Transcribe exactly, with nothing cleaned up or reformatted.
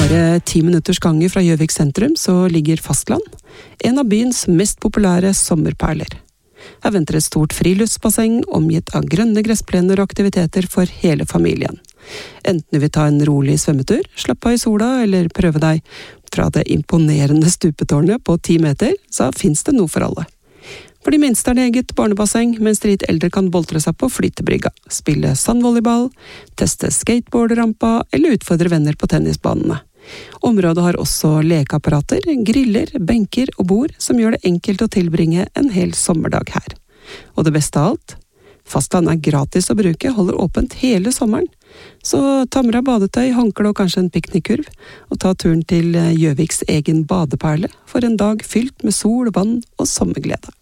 Bare ti minutters gange fra Gjøvik sentrum så ligger Fastland, en av byens mest populære sommerperler. Her venter et stort friluftsbasseng omgitt av grønne gressplener og aktiviteter for hele familien. Enten du vil ta en rolig svømmetur, slappe av i sola eller prøve deg fra det imponerende stupetårnet på ti meter, så finnes det noe for alle. For de minste er det eget barnebasseng, mens de litt eldre kan boltre seg på flytebrygga, spille sandvolleyball, teste skateboardrampa eller utfordre venner på tennisbanene. Området har også lekeapparater, griller, benker og bord som gjør det enkelt å tilbringe en hel sommerdag her. Og det beste av alt, Fastland er gratis å bruke, holder åpent hele sommeren. Så ta med deg badetøy, håndkle og kanskje en piknikkurv, og ta turen til Gjøviks egen badeperle for en dag fylt med sol, vann og sommerglede.